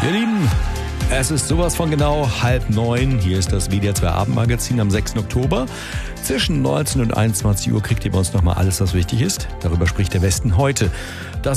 Ihr Lieben, es ist sowas von genau 8:30. Hier ist das WDR 2 Abendmagazin am 6. Oktober. Zwischen 19 und 21 Uhr kriegt ihr bei uns nochmal alles, was wichtig ist. Darüber spricht der Westen heute. Das